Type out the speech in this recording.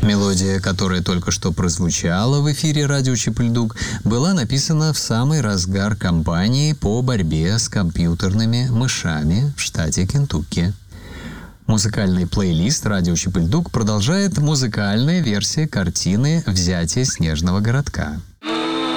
Мелодия, которая только что прозвучала в эфире радио Чип-и-Ль-Дук, была написана в самый разгар кампании по борьбе с компьютерными мышами в штате Кентукки. Музыкальный плейлист радио Чип-и-Ль-Дук продолжает музыкальная версия картины «Взятие снежного городка».